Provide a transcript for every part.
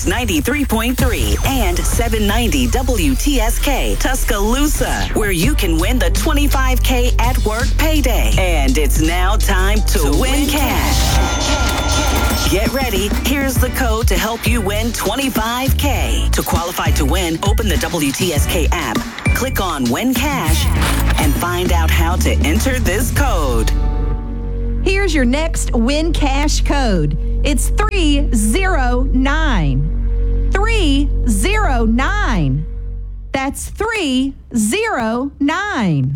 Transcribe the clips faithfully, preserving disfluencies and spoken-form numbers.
Praise ninety-three point three and seven ninety W T S K Tuscaloosa, where you can win the twenty-five K at work payday. And it's now time to, to win, win cash. cash. Get ready. Here's the code to help you win twenty-five K. To qualify to win, open the W T S K app, click on Win Cash, and find out how to enter this code. Here's your next Win Cash code. It's three zero nine. three zero nine. That's three zero nine.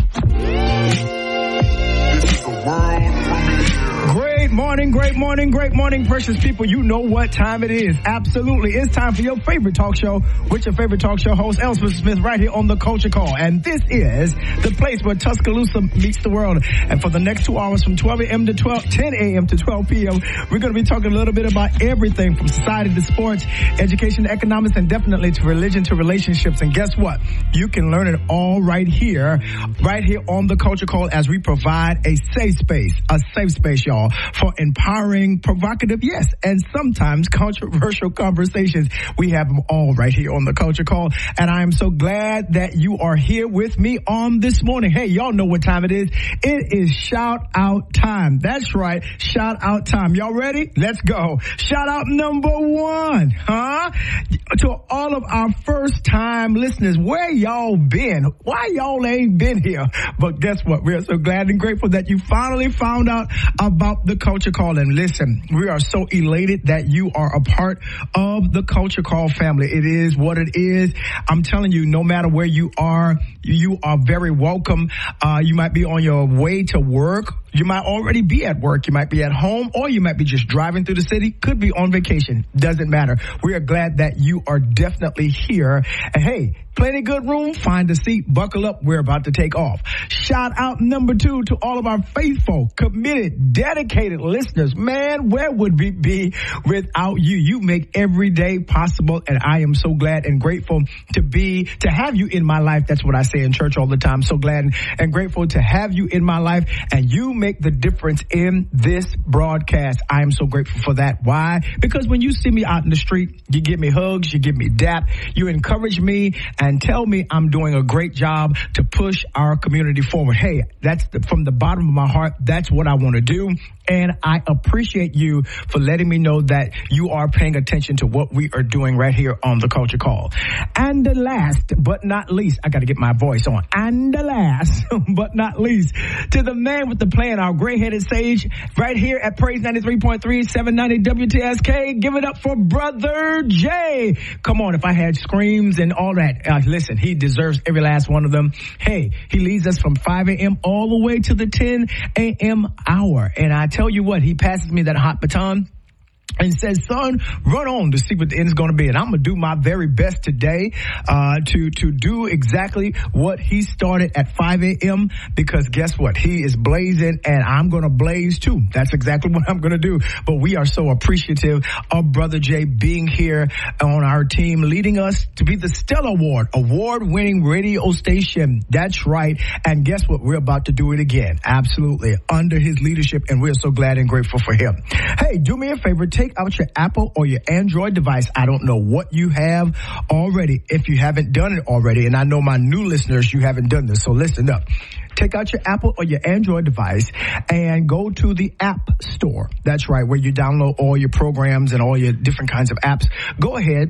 Great morning, great morning, great morning, precious people. You know what time it is. Absolutely. It's time for your favorite talk show with your favorite talk show host, Elspeth Smith, right here on The Culture Call. And this is the place where Tuscaloosa meets the world. And for the next two hours from twelve a.m. to twelve, ten a.m. to twelve p.m., we're going to be talking a little bit about everything from society to sports, education to economics, and definitely to religion to relationships. And guess what? You can learn it all right here, right here on The Culture Call as we provide a safe space, a safe space, y'all, for empowering, provocative, yes, and sometimes controversial conversations. We have them all right here on The Culture Call, and I am so glad that you are here with me on this morning. Hey, y'all know what time it is. It is shout out time. That's right, shout out time. Y'all ready? Let's go. Shout out number one, huh? To all of our first time listeners, where y'all been? Why y'all ain't been here? But guess what? We're so glad and grateful that you finally found out about The Culture Call. And listen, we are so elated that you are a part of the Culture Call family. It is what it is. I'm telling you, no matter where you are, you are very welcome. Uh, you might be on your way to work. You might already be at work. You might be at home, or you might be just driving through the city. Could be on vacation. Doesn't matter. We are glad that you are definitely here. And hey, plenty good room. Find a seat. Buckle up. We're about to take off. Shout out number two to all of our faithful, committed, dedicated listeners. Man, where would we be without you? You make every day possible, and I am so glad and grateful to be, to have you in my life. That's what I say in church all the time. So glad and grateful to have you in my life, and you make the difference in this broadcast. I am so grateful for that. Why? Because when you see me out in the street, you give me hugs, you give me dap, you encourage me and tell me I'm doing a great job to push our community forward. Hey, that's the, from the bottom of my heart, that's what I want to do. And I appreciate you for letting me know that you are paying attention to what we are doing right here on The Culture Call. And the last but not least, I got to get my voice on. And the last but not least, to the man with the plan, our gray-headed sage, right here at Praise ninety-three point three, seven ninety W T S K. Give it up for Brother Jay. Come on, if I had screams and all that, uh, listen, he deserves every last one of them. Hey, he leads us from five a.m. all the way to the ten a.m. hour. And I tell you what, he passes me that hot baton and says, son, run on to see what the end is going to be. And I'm going to do my very best today uh to to do exactly what he started at five a.m. because guess what? He is blazing, and I'm going to blaze too. That's exactly what I'm going to do. But we are so appreciative of Brother Jay being here on our team, leading us to be the Stellar Award, award-winning radio station. That's right. And guess what? We're about to do it again. Absolutely. Under his leadership, and we're so glad and grateful for him. Hey, do me a favor. Take out your Apple or your Android device. I don't know what you have already, if you haven't done it already. And I know my new listeners, you haven't done this. So listen up. Take out your Apple or your Android device and go to the App Store. That's right, where you download all your programs and all your different kinds of apps. Go ahead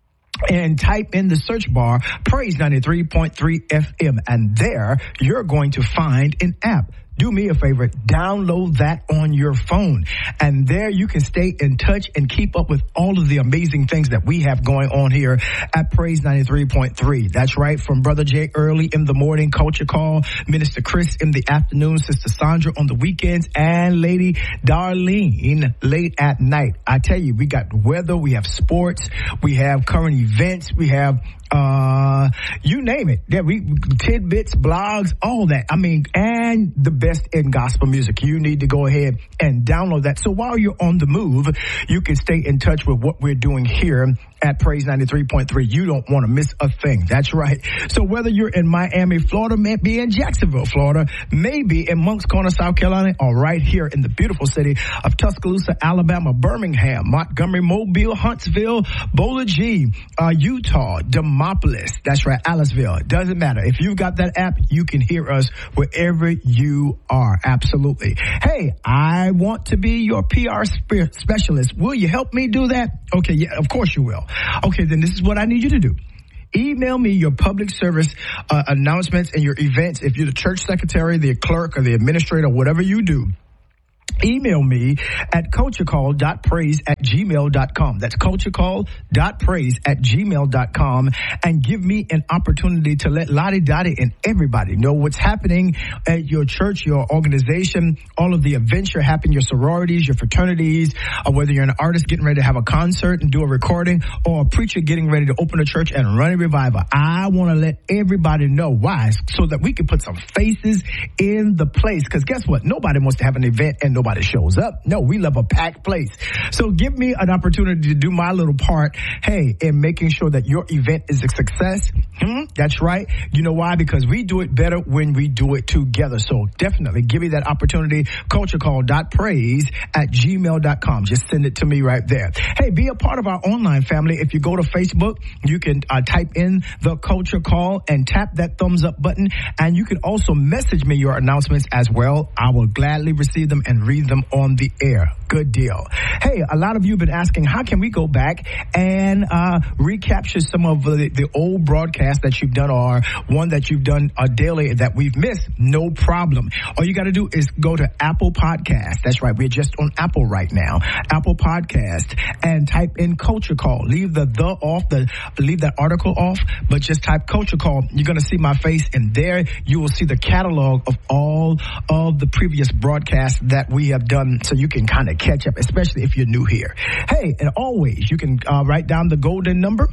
and type in the search bar, Praise ninety-three point three F M. And there you're going to find an app. Do me a favor, download that on your phone. And there you can stay in touch and keep up with all of the amazing things that we have going on here at Praise ninety-three point three. That's right, from Brother Jay early in the morning, Culture Call, Minister Chris in the afternoon, Sister Sandra on the weekends, and Lady Darlene late at night. I tell you, we got weather, we have sports, we have current events, we have uh, you name it. Yeah, we tidbits, blogs, all that. I mean, and the best in gospel music. You need to go ahead and download that. So while you're on the move, you can stay in touch with what we're doing here at Praise ninety-three point three. You don't want to miss a thing. That's right. So whether you're in Miami, Florida, maybe in Jacksonville, Florida, maybe in Moncks Corner, South Carolina, or right here in the beautiful city of Tuscaloosa, Alabama, Birmingham, Montgomery, Mobile, Huntsville, Bowler G, uh, Utah, Demopolis. That's right, Aliceville. Doesn't matter. If you've got that app, you can hear us wherever you are. Absolutely. Hey, I want to be your P R spe- specialist. Will you help me do that? Okay, yeah, of course you will. Okay, then this is what I need you to do. Email me your public service uh, announcements and your events. If you're the church secretary, the clerk, or the administrator, whatever you do, email me at culturecall.praise at gmail dot com. That's culturecall.praise at gmail dot com, and give me an opportunity to let Lottie Dottie and everybody know what's happening at your church, your organization, all of the events you're having, your sororities, your fraternities, or whether you're an artist getting ready to have a concert and do a recording, or a preacher getting ready to open a church and run a revival. I want to let everybody know why, so that we can put some faces in the place. Because guess what? Nobody wants to have an event and nobody shows up. No, we love a packed place. So give me an opportunity to do my little part, hey, in making sure that your event is a success. Hmm, that's right. You know why? Because we do it better when we do it together. So definitely give me that opportunity. culturecall.praise at gmail dot com. Just send it to me right there. Hey, be a part of our online family. If you go to Facebook, you can uh, type in the Culture Call and tap that thumbs up button. And you can also message me your announcements as well. I will gladly receive them and read them on the air. Good deal. Hey, a lot of you have been asking, how can we go back and uh, recapture some of the, the old broadcasts that you've done, or one that you've done uh, daily that we've missed? No problem. All you got to do is go to Apple Podcast. That's right. We're just on Apple right now. Apple Podcast, and type in Culture Call. Leave the the off, the leave that article off, but just type Culture Call. You're going to see my face, and there you will see the catalog of all of the previous broadcasts that we have done, so you can kind of catch up, especially if you're new here. Hey, and always you can uh, write down the golden number.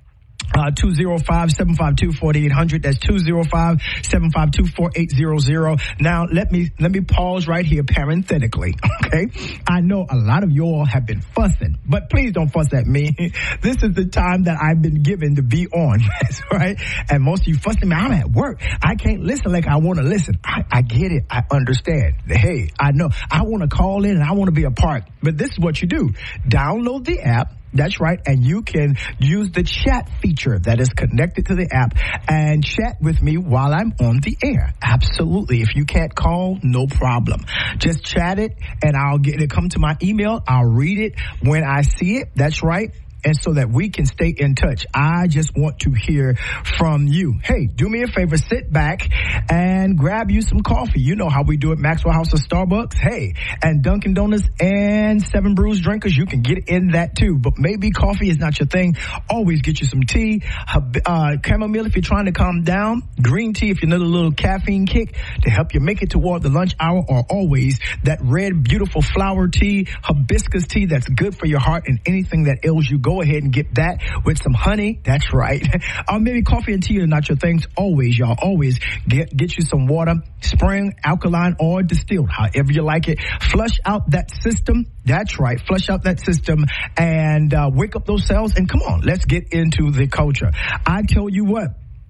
Uh, two oh five, seven five two, four eight hundred. That's two oh five, seven five two, four eight hundred. Now, let me, let me pause right here parenthetically. Okay. I know a lot of you all have been fussing, but please don't fuss at me. This is the time that I've been given to be on. That's right. And most of you fussing me. I'm at work. I can't listen like I want to listen. I, I get it. I understand. Hey, I know I want to call in and I want to be a part, but this is what you do. Download the app. That's right. And you can use the chat feature that is connected to the app and chat with me while I'm on the air. Absolutely. If you can't call, no problem. Just chat it and I'll get it. Come to my email. I'll read it when I see it. That's right. And so that we can stay in touch. I just want to hear from you. Hey, do me a favor, sit back and grab you some coffee. You know how we do it, Maxwell House of Starbucks. Hey, and Dunkin' Donuts and Seven Brews Drinkers, you can get in that too. But maybe coffee is not your thing. Always get you some tea, uh, chamomile if you're trying to calm down, green tea if you need a little caffeine kick to help you make it toward the lunch hour, or always that red, beautiful flower tea, hibiscus tea that's good for your heart and anything that ails you. Go Go ahead and get that with some honey. That's right. Or maybe coffee and tea are not your things. Always, y'all. Always get get you some water, spring, alkaline, or distilled, however you like it. Flush out that system. That's right. Flush out that system and uh, wake up those cells. And come on, let's get into the culture. I tell you what,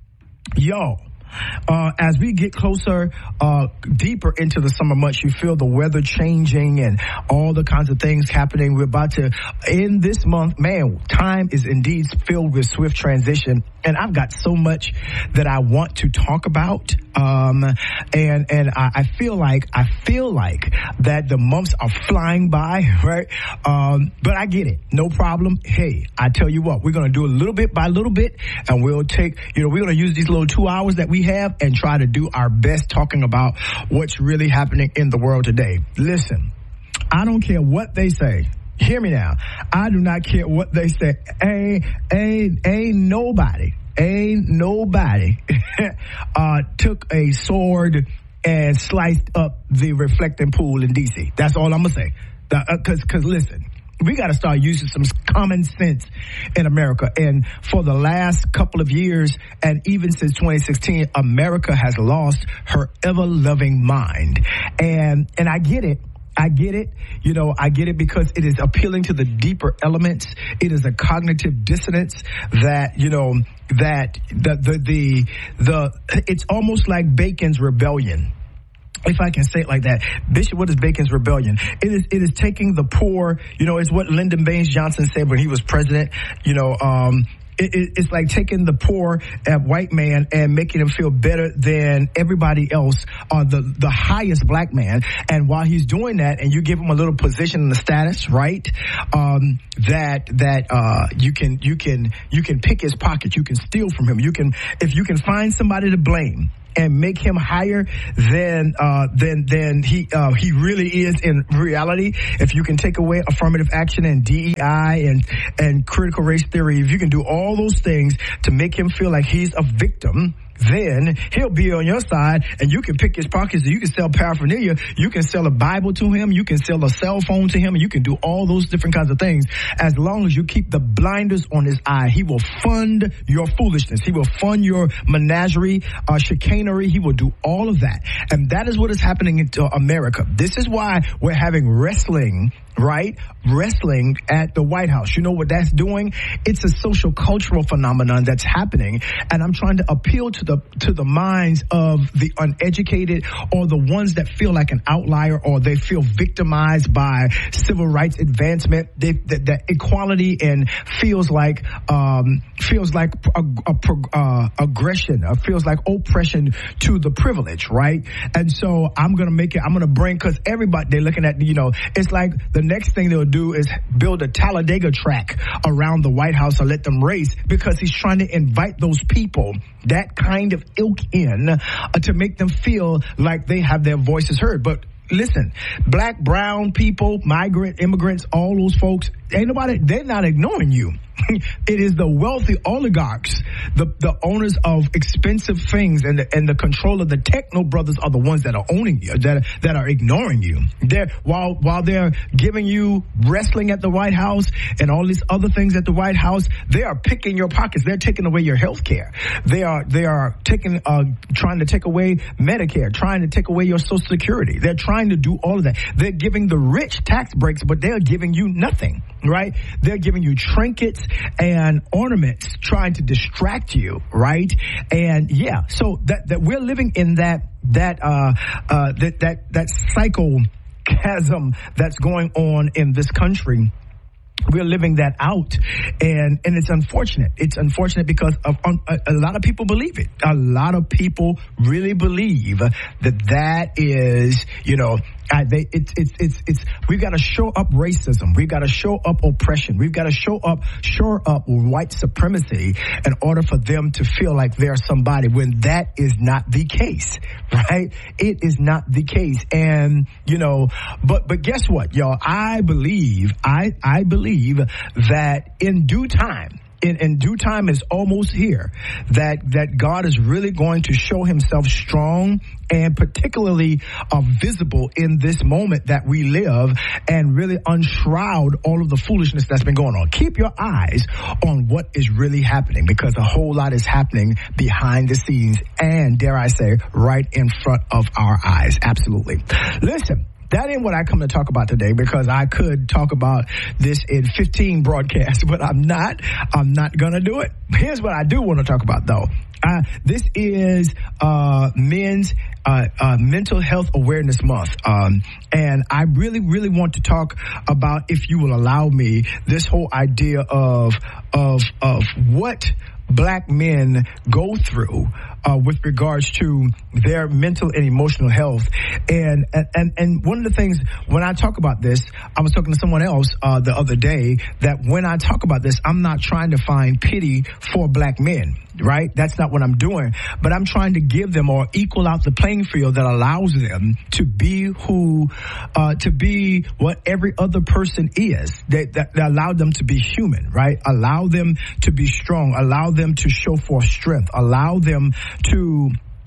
yo. Uh, as we get closer, uh, deeper into the summer months, you feel the weather changing and all the kinds of things happening. We're about to end this month. Man, time is indeed filled with swift transition. And I've got so much that I want to talk about. Um, and, and I, I feel like, I feel like that the months are flying by, right? Um, but I get it. No problem. Hey, I tell you what, we're going to do a little bit by little bit, and we'll take, you know, we're going to use these little two hours that we have and try to do our best talking about what's really happening in the world today. Listen, I don't care what they say. Hear me now. I do not care what they say. Ain't, ain't, ain't nobody, ain't nobody uh, took a sword and sliced up the reflecting pool in D C. That's all I'm going to say. Uh, cause, cause listen, We got to start using some common sense in America. And for the last couple of years, and even since twenty sixteen, America has lost her ever-loving mind. And and I get it. I get it. You know, I get it because it is appealing to the deeper elements. It is a cognitive dissonance that, you know, that the the the, the it's almost like Bacon's rebellion. If I can say it like that. Bishop, what is Bacon's rebellion? It is, it is taking the poor, you know, it's what Lyndon Baines Johnson said when he was president, you know, um, It, it, it's like taking the poor uh, white man and making him feel better than everybody else, or the, the highest black man. And while he's doing that, and you give him a little position in the status, right? Um, that, that, uh, you can, you can, you can pick his pocket. You can steal from him. You can, if you can find somebody to blame and make him higher than uh than than he uh he really is in reality. If you can take away affirmative action and D E I and and critical race theory, if you can do all those things to make him feel like he's a victim, then he'll be on your side, and you can pick his pockets, and you can sell paraphernalia, you can sell a Bible to him, you can sell a cell phone to him, and you can do all those different kinds of things. As long as you keep the blinders on his eye, he will fund your foolishness. He will fund your menagerie, uh, chicanery. He will do all of that. And that is what is happening in uh, America. This is why we're having wrestling, right? Wrestling at the White House. You know what that's doing? It's a social cultural phenomenon that's happening. And I'm trying to appeal to the, to the minds of the uneducated, or the ones that feel like an outlier, or they feel victimized by civil rights advancement. They, that, that equality and feels like, um, feels like a, a, uh, aggression, or feels like oppression to the privilege, right? And so I'm going to make it, I'm going to bring, cause everybody, they're looking at, you know, it's like the next thing they'll do is build a Talladega track around the White House or let them race, because he's trying to invite those people, that kind of ilk in, uh, to make them feel like they have their voices heard. But listen, black, brown people, migrant, immigrants, all those folks, ain't nobody, they're not ignoring you. It is the wealthy oligarchs, the, the owners of expensive things, and the, and the control of the techno brothers are the ones that are owning you, that, that are ignoring you. They're, while, while they're giving you wrestling at the White House and all these other things at the White House, they are picking your pockets. They're taking away your health care. They are, they are taking, uh, trying to take away Medicare, trying to take away your Social Security. They're trying to do all of that. They're giving the rich tax breaks, but they're giving you nothing, right? They're giving you trinkets and ornaments, trying to distract you, right? And yeah, so that, that we're living in that, that, uh, uh, that, that, that cycle chasm that's going on in this country. We're living that out, and and it's unfortunate. It's unfortunate because of, um, a, a lot of people believe it. A lot of people really believe that that is, you know, I, they, it's it's it's it's. We've got to show up racism. We've got to show up oppression. We've got to show up, shore up white supremacy in order for them to feel like they're somebody. When that is not the case, right? It is not the case, and you know. But but guess what, y'all? I believe. I I believe. that in due time, in, in due time is almost here, that, that God is really going to show himself strong and particularly uh, visible in this moment that we live, and really unshroud all of the foolishness that's been going on. Keep your eyes on what is really happening, because a whole lot is happening behind the scenes and, dare I say, right in front of our eyes. Absolutely. Listen. That ain't what I come to talk about today, because I could talk about this in fifteen broadcasts, but I'm not. I'm not going to do it. Here's what I do want to talk about, though. Uh, this is uh, men's uh, uh, Mental Health Awareness Month. Um, and I really, really want to talk about, if you will allow me, this whole idea of of of what black men go through uh, with regards to their mental and emotional health. And, and, and one of the things, when I talk about this, I was talking to someone else uh, the other day, that when I talk about this, I'm not trying to find pity for black men, right? That's not what I'm doing. But I'm trying to give them, or equal out the playing field that allows them to be who, uh, to be what every other person is. That, that, that allow them to be human, right? Allow them to be strong. Allow them to show forth strength. Allow them to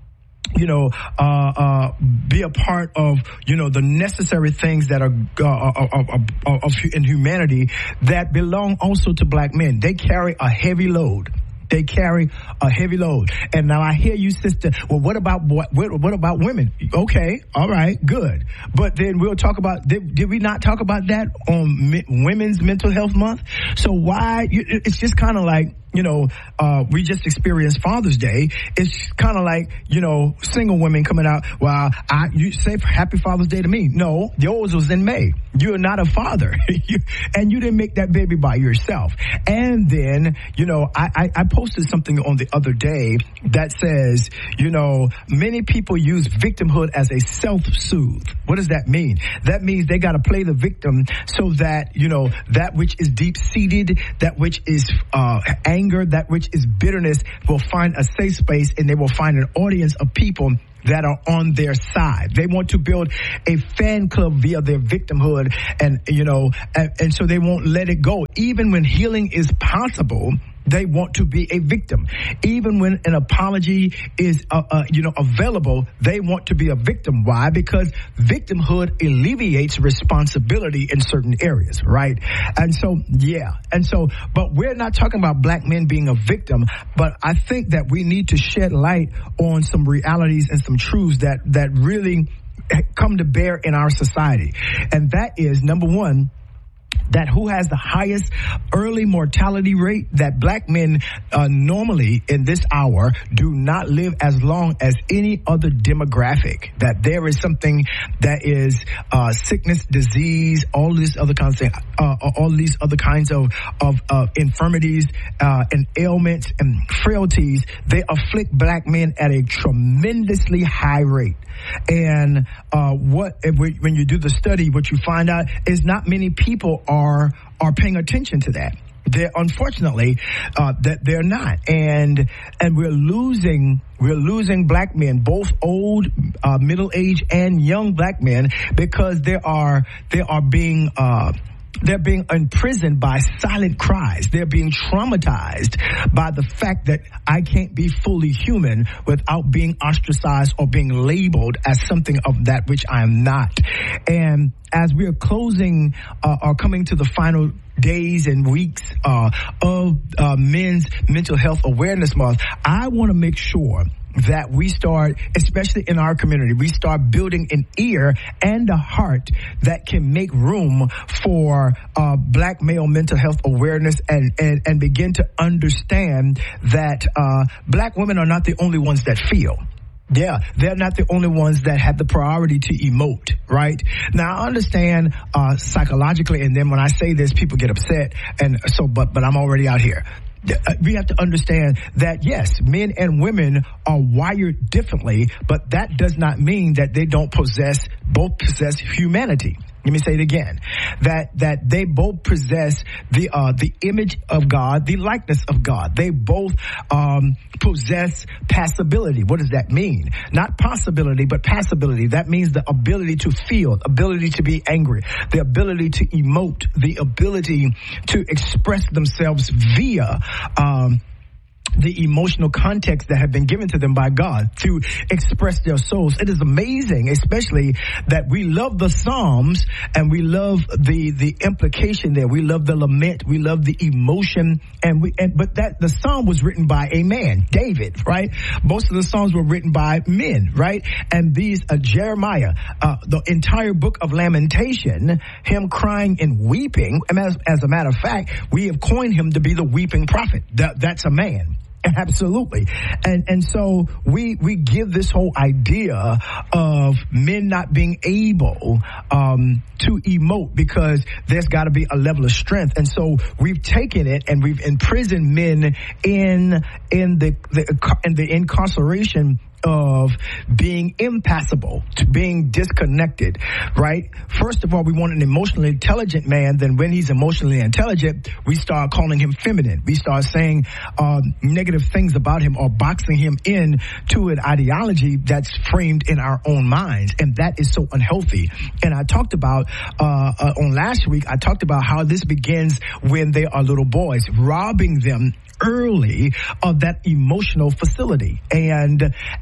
you know, uh, uh, be a part of, you know, the necessary things that are, uh, of, of, of, in humanity that belong also to black men. They carry a heavy load. They carry a heavy load. And now I hear you, sister, well, what about what, what about women? Okay, all right, good. But then we'll talk about, did, did we not talk about that on mi- Women's Mental Health Month? So why, you, it's just kind of like, you know, uh, we just experienced Father's Day. It's kind of like, you know, single women coming out. Well, I, you say Happy Father's Day to me. No, yours was in May. You're not a father. you, and you didn't make that baby by yourself. And then, you know, I, I, I posted something on the other day that says, you know, many people use victimhood as a self-soothe. What does that mean? That means they got to play the victim so that, you know, that which is deep-seated, that which is uh, anger, that which is bitterness will find a safe space, and they will find an audience of people that are on their side. They want to build a fan club via their victimhood, and, you know, and, and so they won't let it go. Even when healing is possible, they want to be a victim. Even when an apology is, uh, uh, you know, available, they want to be a victim. Why? Because victimhood alleviates responsibility in certain areas, right? And so, yeah. And so, but we're not talking about black men being a victim, but I think that we need to shed light on some realities and some truths that, that really come to bear in our society. And that is, number one, that who has the highest early mortality rate, that black men uh, normally in this hour do not live as long as any other demographic, that there is something that is uh, sickness, disease, all these other kinds of things, uh, all these other kinds of, of uh, infirmities uh, and ailments and frailties. They afflict black men at a tremendously high rate. And uh, what when you do the study, what you find out is not many people are are paying attention to that. They're unfortunately uh, that they're not, and and we're losing we're losing black men, both old, uh, middle age, and young black men, because they are they are being. Uh, They're being imprisoned by silent cries. They're being traumatized by the fact that I can't be fully human without being ostracized or being labeled as something of that which I am not. And as we are closing uh, or coming to the final days and weeks uh, of uh, Men's Mental Health Awareness Month, I want to make sure that we start, especially in our community, we start building an ear and a heart that can make room for uh, black male mental health awareness, and, and, and begin to understand that uh, black women are not the only ones that feel. Yeah, they're not the only ones that have the priority to emote, right? Now, I understand uh, psychologically, and then when I say this, people get upset, and so, but but I'm already out here. We have to understand that, yes, men and women are wired differently, but that does not mean that they don't possess, both possess humanity. Let me say it again, that that they both possess the uh, the image of God, the likeness of God. They both um, possess passability. What does that mean? Not possibility, but passability. That means the ability to feel, ability to be angry, the ability to emote, the ability to express themselves via um the emotional context that have been given to them by God to express their souls. It is amazing, especially that we love the Psalms and we love the the implication there. We love the lament. We love the emotion, and we and but that the Psalm was written by a man, David, right? Most of the Psalms were written by men, right? And these uh, Jeremiah, uh, the entire book of Lamentation, him crying and weeping. And as, as a matter of fact, we have coined him to be the weeping prophet. That, that's a man. Absolutely. And and so we we give this whole idea of men not being able um, to emote because there's got to be a level of strength. And so we've taken it and we've imprisoned men in in the, the in the incarceration of being impassible, to being disconnected, right? First of all, we want an emotionally intelligent man. Then when he's emotionally intelligent, we start calling him feminine. We start saying uh, negative things about him or boxing him in to an ideology that's framed in our own minds. And that is so unhealthy. And I talked about, uh, uh, on last week, I talked about how this begins when they are little boys, robbing them early of that emotional facility. And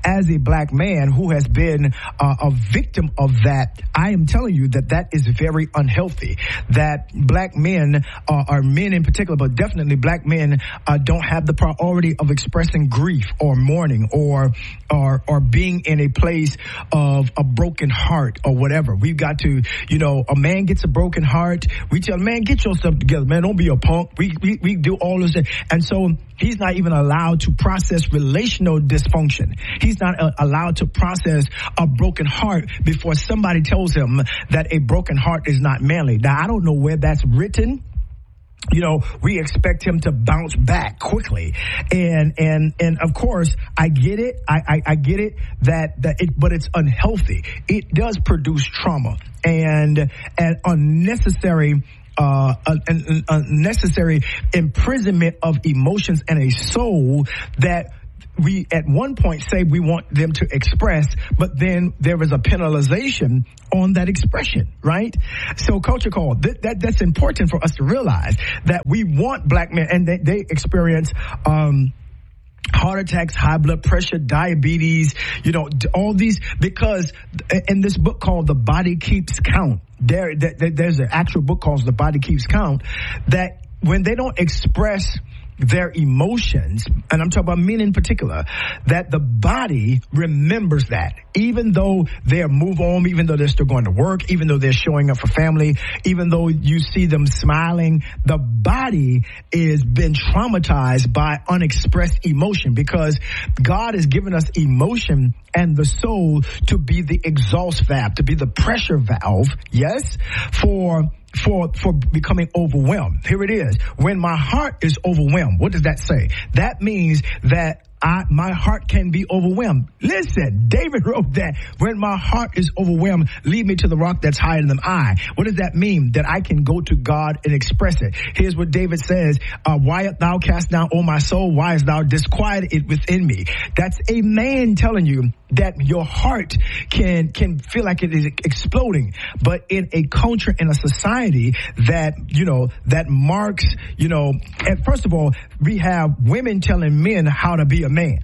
as a black man who has been uh, a victim of that, I am telling you that that is very unhealthy. That black men, uh, are men in particular, but definitely black men uh, don't have the priority of expressing grief or mourning or or or being in a place of a broken heart or whatever. We've got to, you know, a man gets a broken heart. We tell, man, get yourself together, man. Don't be a punk. We we, we do all this. And so he's not even allowed to process relational dysfunction. He's not uh, allowed to process a broken heart before somebody tells him that a broken heart is not manly. Now, I don't know where that's written. You know, we expect him to bounce back quickly. And, and, and of course, I get it. I, I, I get it that, that it, but it's unhealthy. It does produce trauma and, and unnecessary Uh, an unnecessary imprisonment of emotions and a soul that we at one point say we want them to express, but then there is a penalization on that expression, right? So Culture Call, th- that that's important for us to realize that we want black men, and they, they experience um heart attacks, high blood pressure, diabetes, you know, all these, because in this book called The Body Keeps Count, there, there there's an actual book called The Body Keeps Count, that when they don't express their emotions, and I'm talking about men in particular, that the body remembers that. Even though they're move on, even though they're still going to work, even though they're showing up for family, even though you see them smiling, the body is been traumatized by unexpressed emotion, because God has given us emotion and the soul to be the exhaust valve, to be the pressure valve, yes, for for for becoming overwhelmed. Here it is. When my heart is overwhelmed, what does that say? That means that I, my heart can be overwhelmed. Listen, David wrote that. When my heart is overwhelmed, lead me to the rock that's higher than I. What does that mean? That I can go to God and express it. Here's what David says. Uh, why art thou cast down, O my soul? Why is thou disquieted within me? That's a man telling you that your heart can can feel like it is exploding. But in a culture, in a society that, you know, that marks, you know, and first of all, we have women telling men how to be a man.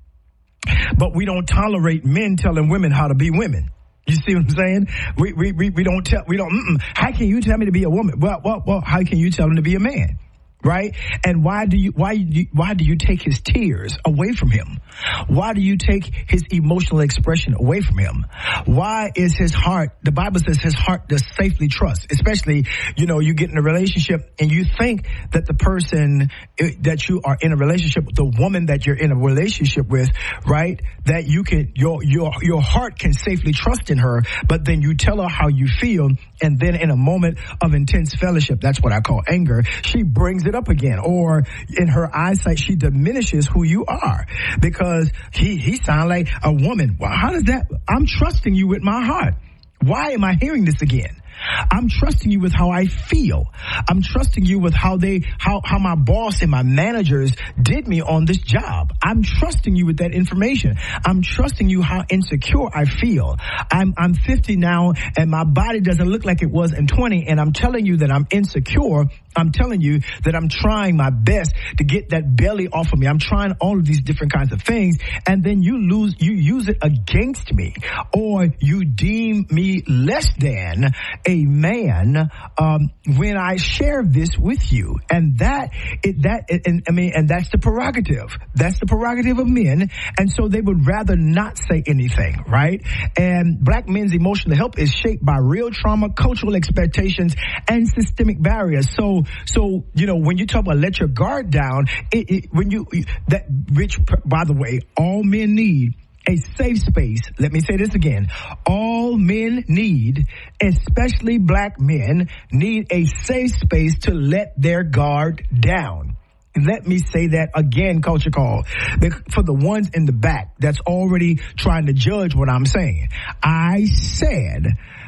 But we don't tolerate men telling women how to be women. You see what I'm saying? We we we, we don't tell, we don't, mm-mm. How can you tell me to be a woman? Well, well, well, how can you tell him to be a man? Right? And why do you, why, you, why do you take his tears away from him? Why do you take his emotional expression away from him? Why is his heart, the Bible says his heart does safely trust, especially, you know, you get in a relationship and you think that the person that you are in a relationship with, the woman that you're in a relationship with, right? That you can, your, your, your heart can safely trust in her, but then you tell her how you feel. And then in a moment of intense fellowship, that's what I call anger, she brings it up again, or in her eyesight, she diminishes who you are because he, he sounds like a woman. Well, how does that? I'm trusting you with my heart. Why am I hearing this again? I'm trusting you with how I feel. I'm trusting you with how they, how, how my boss and my managers did me on this job. I'm trusting you with that information. I'm trusting you how insecure I feel. I'm, I'm fifty now and my body doesn't look like it was in twenty, and I'm telling you that I'm insecure. I'm telling you that I'm trying my best to get that belly off of me. I'm trying all of these different kinds of things. And then you lose, you use it against me, or you deem me less than a man, um, when I share this with you. And that, it, that, and I mean, and that's the prerogative. That's the prerogative of men. And so they would rather not say anything, right? And black men's emotional health is shaped by real trauma, cultural expectations, and systemic barriers. So, So, you know, when you talk about let your guard down, it, it, when you, that, which, by the way, all men need a safe space. Let me say this again. All men need, especially black men, need a safe space to let their guard down. Let me say that again, Culture Call, for the ones in the back that's already trying to judge what I'm saying. I said,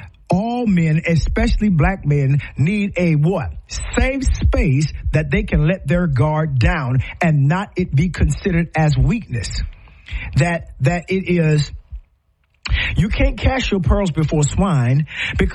all men, especially black men, need a what? Safe space that they can let their guard down and not it be considered as weakness. That, that it is, you can't cast your pearls before swine, because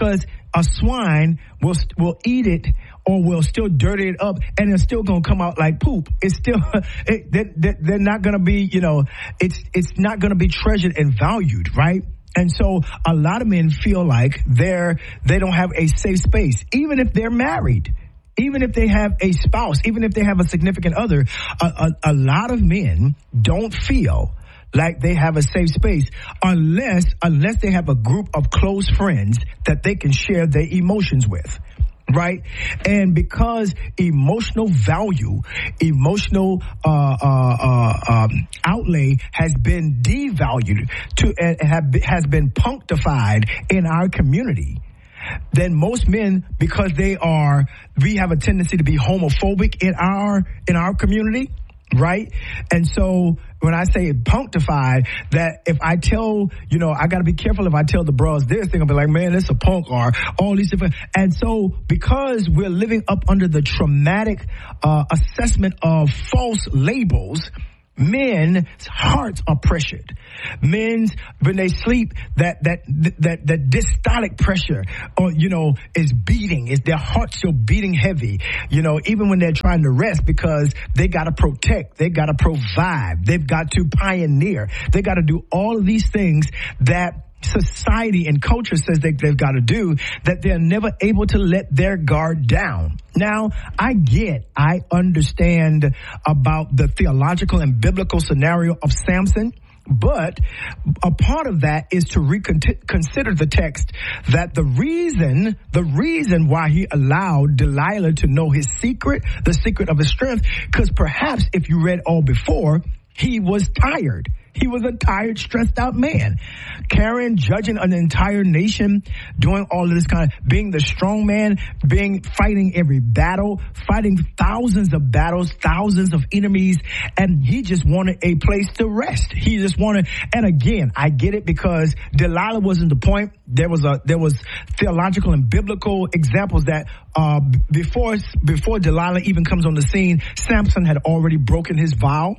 a swine will will eat it or will still dirty it up, and it's still gonna come out like poop. It's still it, they're, they're not gonna be, you know, it's it's not gonna be treasured and valued, right? And so a lot of men feel like they're they don't have a safe space, even if they're married. Even if they have a spouse, even if they have a significant other, a, a, a lot of men don't feel like they have a safe space unless unless they have a group of close friends that they can share their emotions with, right? And because emotional value, emotional uh, uh, uh, um, outlay has been devalued to and have, has been punctified in our community, then most men, because they are, we have a tendency to be homophobic in our in our community, right? And so when I say punctified, that if I tell, you know, I got to be careful if I tell the bros this, they're going to be like, man, it's a punk, or all these different. And so because we're living up under the traumatic uh, assessment of false labels, men's hearts are pressured. Men's, when they sleep, that that that that dystolic pressure, or you know, is beating. Is their heart's still beating heavy? You know, even when they're trying to rest, because they got to protect, they got to provide, they've got to pioneer, they got to do all of these things that society and culture says they, they've got to do, that they're never able to let their guard down. Now, I get, I understand about the theological and biblical scenario of Samson, but a part of that is to reconsider the text, that the reason, the reason why he allowed Delilah to know his secret, the secret of his strength, because perhaps if you read all before, he was tired. He was a tired, stressed out man. Carrying, judging an entire nation, doing all of this kind of, being the strong man, being, fighting every battle, fighting thousands of battles, thousands of enemies, and he just wanted a place to rest. He just wanted, and again, I get it, because Delilah wasn't the point. There was a, there was theological and biblical examples that, uh, before, before Delilah even comes on the scene, Samson had already broken his vow.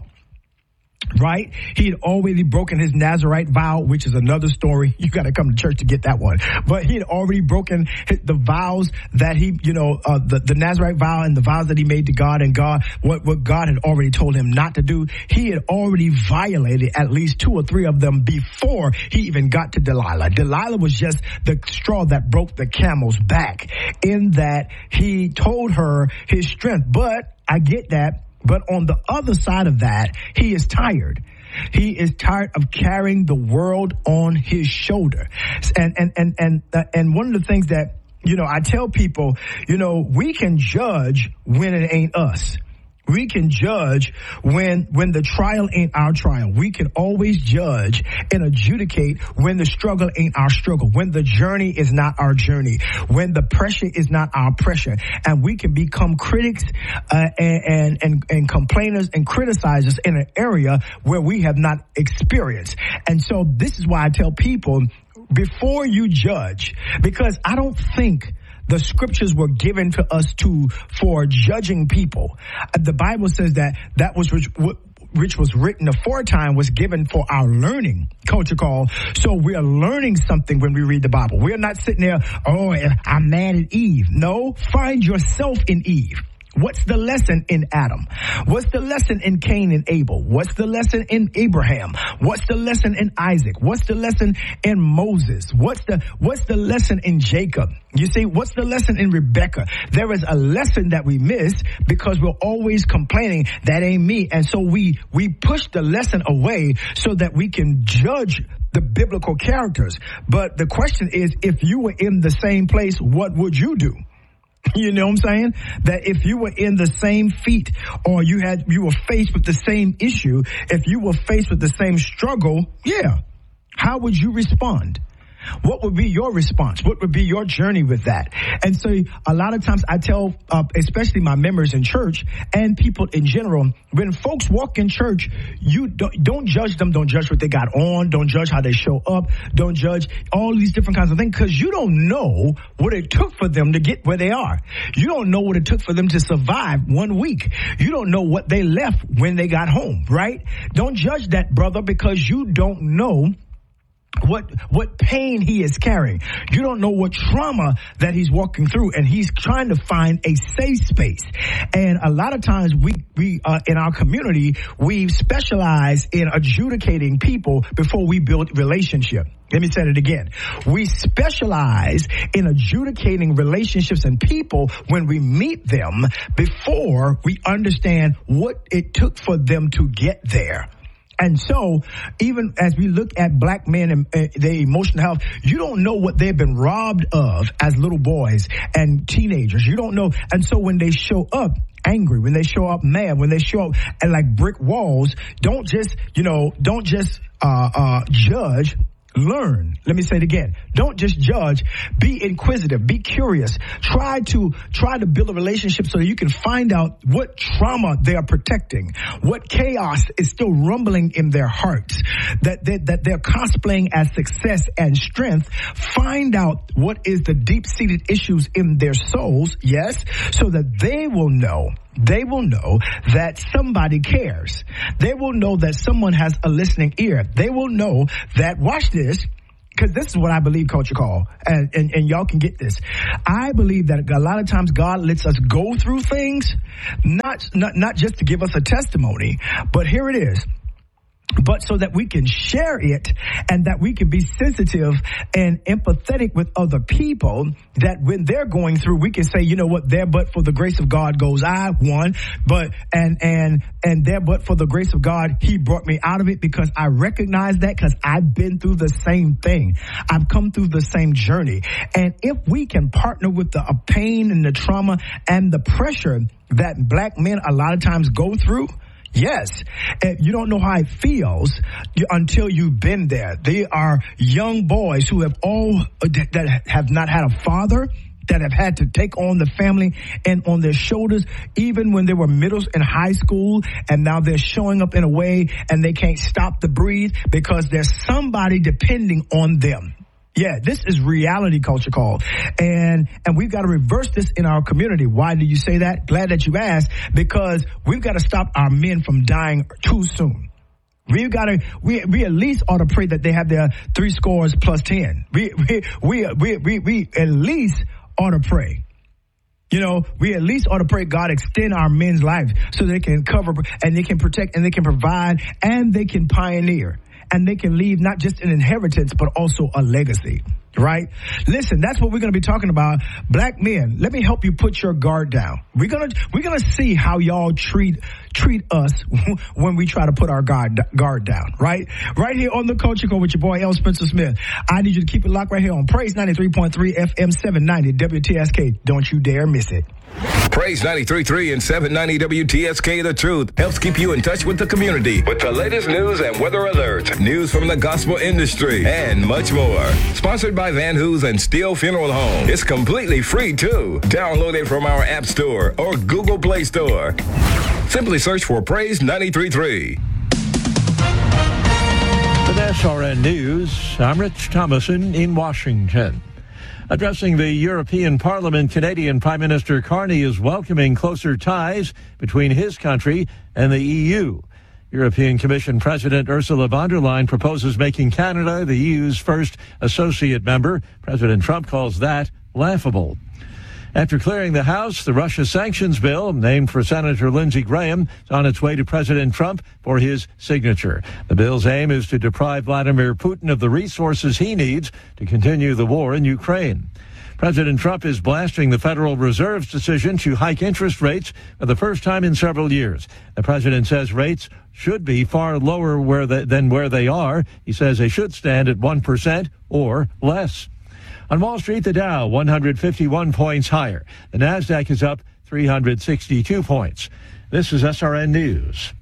Right? He had already broken his Nazirite vow, which is another story. You got to come to church to get that one. But he had already broken the vows that he, you know, uh, the, the Nazirite vow and the vows that he made to God, and God, what, what God had already told him not to do. He had already violated at least two or three of them before he even got to Delilah. Delilah was just the straw that broke the camel's back, in that he told her his strength. But I get that. But on the other side of that, he is tired. He is tired of carrying the world on his shoulder. And, and, and, and, uh, and one of the things that, you know, I tell people, you know, we can judge when it ain't us. We can judge when when the trial ain't our trial. We can always judge and adjudicate when the struggle ain't our struggle, when the journey is not our journey, when the pressure is not our pressure. And we can become critics uh, and, and, and, and complainers and criticizers in an area where we have not experienced. And so this is why I tell people, before you judge, because I don't think the scriptures were given to us to for judging people. The Bible says that that was which, which was written aforetime was given for our learning, Culture Call. So we are learning something when we read the Bible. We're not sitting there, oh, I'm mad at Eve. No, find yourself in Eve. What's the lesson in Adam? What's the lesson in Cain and Abel? What's the lesson in Abraham? What's the lesson in Isaac? What's the lesson in Moses? What's the, what's the lesson in Jacob? You see, what's the lesson in Rebecca? There is a lesson that we miss because we're always complaining, that ain't me. And so we, we push the lesson away so that we can judge the biblical characters. But the question is, if you were in the same place, what would you do? You know what I'm saying? That if you were in the same feat, or you had, you were faced with the same issue, if you were faced with the same struggle, yeah, how would you respond? What would be your response? What would be your journey with that? And so a lot of times I tell, uh, especially my members in church and people in general, when folks walk in church, you don't, don't judge them. Don't judge what they got on. Don't judge how they show up. Don't judge all these different kinds of things, because you don't know what it took for them to get where they are. You don't know what it took for them to survive one week. You don't know what they left when they got home, right? Don't judge that, brother, because you don't know what what pain he is carrying. You don't know what trauma that he's walking through, and he's trying to find a safe space. And a lot of times we we uh, in our community, we specialize in adjudicating people before we build relationship. Let me say it again. We specialize in adjudicating relationships and people when we meet them before we understand what it took for them to get there. And so, even as we look at black men and uh, their emotional health, you don't know what they've been robbed of as little boys and teenagers. You don't know. And so when they show up angry, when they show up mad, when they show up and like brick walls, don't just, you know, don't just uh, uh, judge. Learn. Let me say it again. Don't just judge. Be inquisitive. Be curious. Try to try to build a relationship so that you can find out what trauma they are protecting, what chaos is still rumbling in their hearts, that they, that they're cosplaying as success and strength. Find out what is the deep-seated issues in their souls. Yes, so that they will know. They will know that somebody cares. They will know that someone has a listening ear. They will know that, watch this, because this is what I believe, Culture Call, and, and, and y'all can get this. I believe that a lot of times God lets us go through things, not, not, not just to give us a testimony, but here it is. But so that we can share it and that we can be sensitive and empathetic with other people, that when they're going through, we can say, you know what, there but for the grace of God goes I, one, but, and, and, and there but for the grace of God, he brought me out of it, because I recognize that, because I've been through the same thing. I've come through the same journey. And if we can partner with the uh, pain and the trauma and the pressure that black men a lot of times go through, yes, and you don't know how it feels until you've been there. They are young boys who have all that have not had a father, that have had to take on the family and on their shoulders, even when they were middle and high school, and now they're showing up in a way and they can't stop to breathe because there's somebody depending on them. Yeah, this is reality, Culture Call. And and we've got to reverse this in our community. Why do you say that? Glad that you asked, because we've got to stop our men from dying too soon. We've got to, we, we at least ought to pray that they have their three scores plus ten. We, we, we, we, we, we at least ought to pray. You know, we at least ought to pray God extend our men's lives so they can cover and they can protect and they can provide and they can pioneer. And they can leave not just an inheritance, but also a legacy, right? Listen, that's what we're going to be talking about. Black men, let me help you put your guard down. We're going to, we're going to see how y'all treat, treat us when we try to put our guard, guard down, right? Right here on the Culture Call with your boy, L. Spencer Smith. I need you to keep it locked right here on Praise ninety-three point three F M seven ninety W T S K. Don't you dare miss it. Praise ninety-three point three and seven ninety W T S K, The Truth, helps keep you in touch with the community with the latest news and weather alerts, news from the gospel industry, and much more. Sponsored by Van Hoos and Steele Funeral Home. It's completely free, too. Download it from our App Store or Google Play Store. Simply search for Praise ninety-three point three. With S R N News, I'm Rich Thomason in Washington. Addressing the European Parliament, Canadian Prime Minister Carney is welcoming closer ties between his country and the E U. European Commission President Ursula von der Leyen proposes making Canada the E U's first associate member. President Trump calls that laughable. After clearing the House, the Russia sanctions bill, named for Senator Lindsey Graham, is on its way to President Trump for his signature. The bill's aim is to deprive Vladimir Putin of the resources he needs to continue the war in Ukraine. President Trump is blasting the Federal Reserve's decision to hike interest rates for the first time in several years. The president says rates should be far lower where they, than where they are. He says they should stand at one percent or less. On Wall Street, the Dow one hundred fifty-one points higher. The Nasdaq is up three hundred sixty-two points. This is S R N News.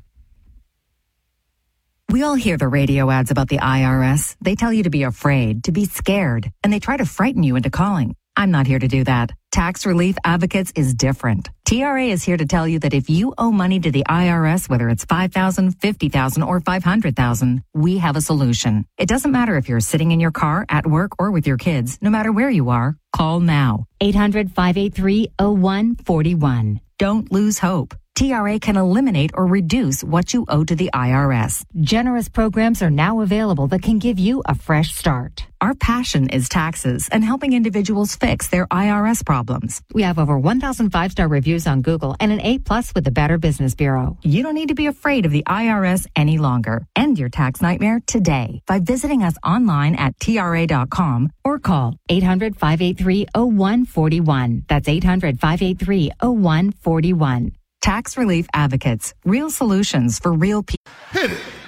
We all hear the radio ads about the I R S. They tell you to be afraid, to be scared, and they try to frighten you into calling. I'm not here to do that. Tax Relief Advocates is different. T R A is here to tell you that if you owe money to the I R S, whether it's five thousand dollars, fifty thousand dollars, or five hundred thousand dollars, we have a solution. It doesn't matter if you're sitting in your car, at work, or with your kids. No matter where you are, call now. eight hundred, five eight three, oh one four one. Don't lose hope. T R A can eliminate or reduce what you owe to the I R S. Generous programs are now available that can give you a fresh start. Our passion is taxes and helping individuals fix their I R S problems. We have over one thousand five-star reviews on Google and an A plus with the Better Business Bureau. You don't need to be afraid of the I R S any longer. End your tax nightmare today by visiting us online at T R A dot com or call eight hundred, five eight three, oh one four one. That's eight hundred, five eight three, oh one four one. Tax Relief Advocates. Real solutions for real people. Hit it.